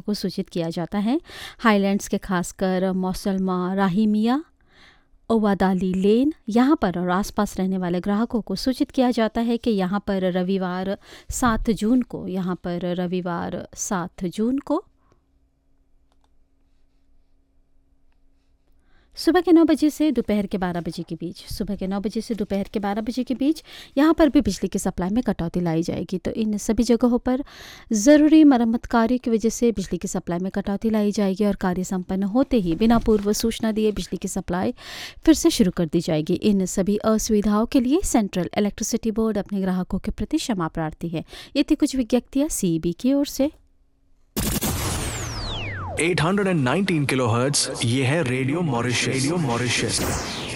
को सूचित किया जाता है। हाईलैंड्स के खासकर मौसलमा, राहिमिया, ओवादाली लेन यहाँ पर और आसपास रहने वाले ग्राहकों को सूचित किया जाता है कि यहाँ पर रविवार 7 जून को सुबह के 9 बजे से दोपहर के 12 बजे के बीच यहाँ पर भी बिजली की सप्लाई में कटौती लाई जाएगी। तो इन सभी जगहों पर ज़रूरी मरम्मत कार्य की वजह से बिजली की सप्लाई में कटौती लाई जाएगी और कार्य संपन्न होते ही बिना पूर्व सूचना दिए बिजली की सप्लाई फिर से शुरू कर दी जाएगी। इन सभी असुविधाओं के लिए सेंट्रल इलेक्ट्रिसिटी बोर्ड अपने ग्राहकों के प्रति क्षमा प्रार्थी है। ये थी कुछ विज्ञप्तियाँ CEB की ओर से। 819 किलोहर्ट्ज़, ये है रेडियो मॉरिशस।